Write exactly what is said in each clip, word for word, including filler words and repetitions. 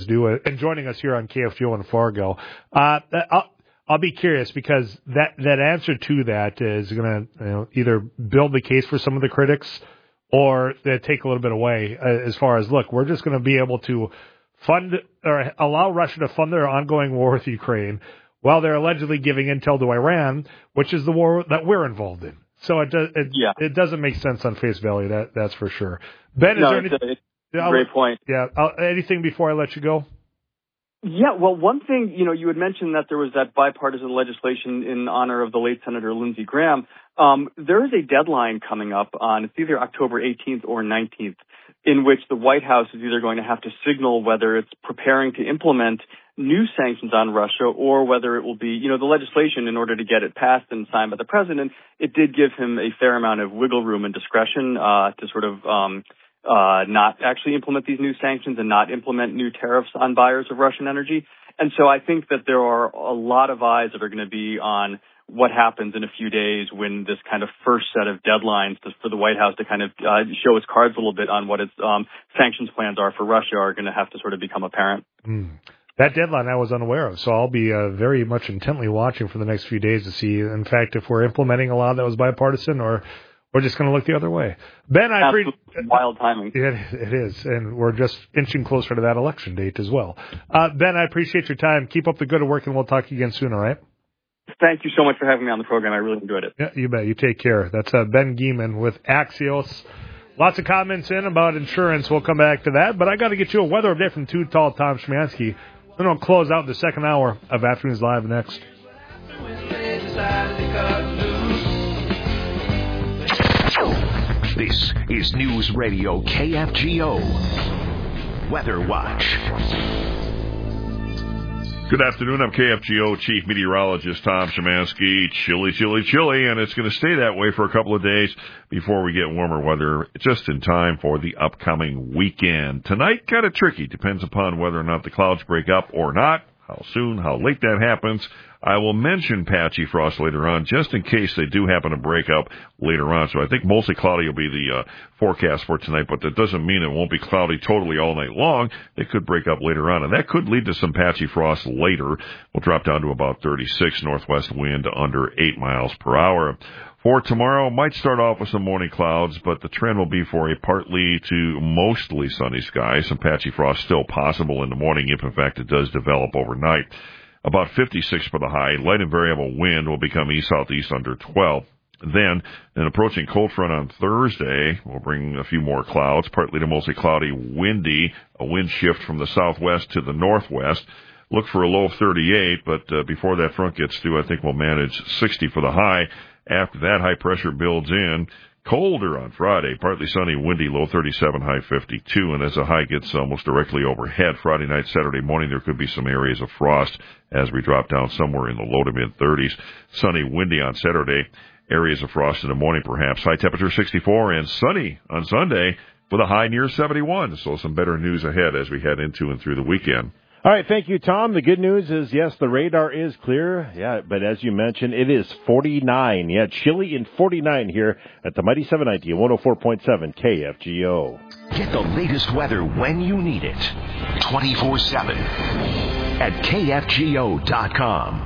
do, and joining us here on K F G O in Fargo. Uh, I'll, I'll be curious because that, that answer to that is going to you know, either build the case for some of the critics or they take a little bit away uh, as far as, look, we're just going to be able to fund or allow Russia to fund their ongoing war with Ukraine while they're allegedly giving intel to Iran, which is the war that we're involved in. So it does, it, yeah. it doesn't make sense on face value, that that's for sure. Ben, is no, there it's anything? A, it's a great point. Yeah. I'll, anything before I let you go? Yeah, well, one thing, you know, you had mentioned that there was that bipartisan legislation in honor of the late Senator Lindsey Graham. Um, there is a deadline coming up on, it's either October eighteenth or nineteenth, in which the White House is either going to have to signal whether it's preparing to implement new sanctions on Russia or whether it will be, you know, the legislation, in order to get it passed and signed by the president, it did give him a fair amount of wiggle room and discretion uh, to sort of um, uh, not actually implement these new sanctions and not implement new tariffs on buyers of Russian energy. And so I think that there are a lot of eyes that are going to be on what happens in a few days when this kind of first set of deadlines to, for the White House to kind of uh, show its cards a little bit on what its um, sanctions plans are for Russia are going to have to sort of become apparent. Mm. That deadline I was unaware of, so I'll be uh, very much intently watching for the next few days to see, in fact, if we're implementing a law that was bipartisan or we're just going to look the other way. Ben, I appreciate wild timing. It, it is, and we're just inching closer to that election date as well. Uh, Ben, I appreciate your time. Keep up the good work, and we'll talk again soon, all right? Thank you so much for having me on the program. I really enjoyed it. Yeah, you bet. You take care. That's uh, Ben Geeman with Axios. Lots of comments in about insurance. We'll come back to that, but I got to get you a weather update from Too Tall Tom Szymanski. Then I'll close out the second hour of Afternoons Live next. This is News Radio K F G O Weather Watch. Good afternoon. I'm K F G O Chief Meteorologist Tom Szymanski. Chilly, chilly, chilly, and it's going to stay that way for a couple of days before we get warmer weather, just in time for the upcoming weekend. Tonight, kind of tricky. Depends upon whether or not the clouds break up or not, how soon, how late that happens. I will mention patchy frost later on, just in case they do happen to break up later on. So I think mostly cloudy will be the uh, forecast for tonight, but that doesn't mean it won't be cloudy totally all night long. They could break up later on, and that could lead to some patchy frost later. We'll drop down to about thirty-six, northwest wind under eight miles per hour. For tomorrow, might start off with some morning clouds, but the trend will be for a partly to mostly sunny sky. Some patchy frost still possible in the morning if, in fact, it does develop overnight. About fifty-six for the high. Light and variable wind will become east-southeast under twelve. Then, an approaching cold front on Thursday will bring a few more clouds, partly to mostly cloudy, windy, a wind shift from the southwest to the northwest. Look for a low of thirty-eight, but uh, before that front gets through, I think we'll manage sixty for the high. After that, high pressure builds in. Colder on Friday, partly sunny, windy, low thirty-seven, high fifty-two. And as the high gets almost directly overhead, Friday night, Saturday morning, there could be some areas of frost as we drop down somewhere in the low to mid-thirties. Sunny, windy on Saturday, areas of frost in the morning perhaps. High temperature sixty-four, and sunny on Sunday with a high near seventy-one. So some better news ahead as we head into and through the weekend. All right, thank you, Tom. The good news is, yes, the radar is clear. Yeah, but as you mentioned, it is forty-nine. Yeah, chilly in forty-nine here at the Mighty seven ninety and one oh four point seven K F G O. Get the latest weather when you need it. twenty-four seven at K F G O dot com.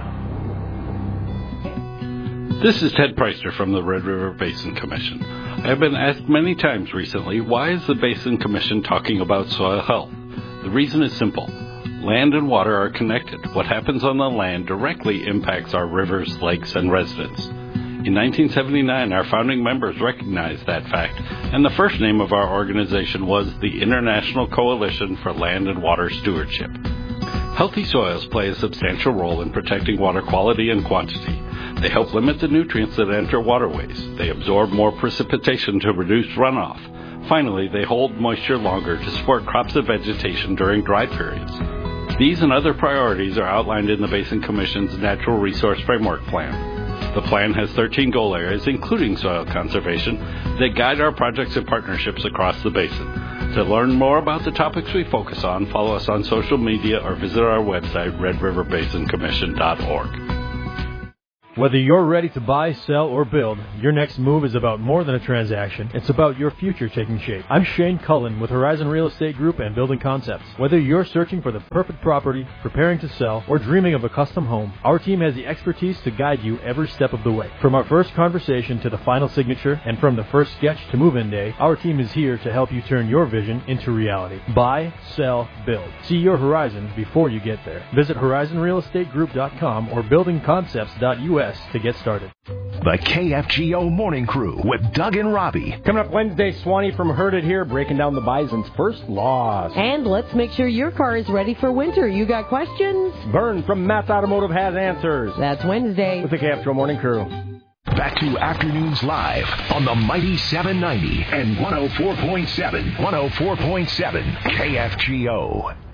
This is Ted Preister from the Red River Basin Commission. I have been asked many times recently, why is the Basin Commission talking about soil health? The reason is simple. Land and water are connected. What happens on the land directly impacts our rivers, lakes, and residents. In nineteen seventy-nine, our founding members recognized that fact, and the first name of our organization was the International Coalition for Land and Water Stewardship. Healthy soils play a substantial role in protecting water quality and quantity. They help limit the nutrients that enter waterways. They absorb more precipitation to reduce runoff. Finally, they hold moisture longer to support crops and vegetation during dry periods. These and other priorities are outlined in the Basin Commission's Natural Resource Framework Plan. The plan has thirteen goal areas, including soil conservation, that guide our projects and partnerships across the basin. To learn more about the topics we focus on, follow us on social media or visit our website, red river basin commission dot org. Whether you're ready to buy, sell, or build, your next move is about more than a transaction. It's about your future taking shape. I'm Shane Cullen with Horizon Real Estate Group and Building Concepts. Whether you're searching for the perfect property, preparing to sell, or dreaming of a custom home, our team has the expertise to guide you every step of the way. From our first conversation to the final signature, and from the first sketch to move-in day, our team is here to help you turn your vision into reality. Buy, sell, build. See your horizon before you get there. Visit horizon real estate group dot com or building concepts dot U S to get started. The K F G O Morning Crew with Doug and Robbie. Coming up Wednesday, Swanee from Heard It Here, breaking down the Bison's first loss. And let's make sure your car is ready for winter. You got questions? Vern from Matt's Automotive has answers. That's Wednesday. With the K F G O Morning Crew. Back to Afternoons Live on the Mighty seven ninety and one oh four point seven. one oh four point seven K F G O.